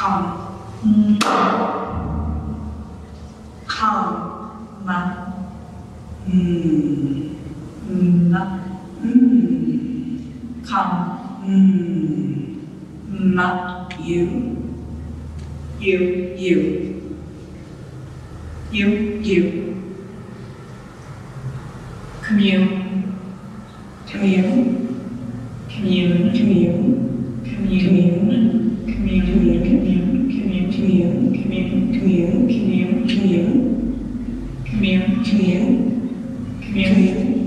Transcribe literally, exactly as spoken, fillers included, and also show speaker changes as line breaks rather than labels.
come, mm, come, ma, mm, ma, mm, come, mm, ma, you, you, you, you, you, commune, commune, commune, commune, commune, commune, commune, commune, commune, commune, commune, commune, commune, commune, commune, commune, commune,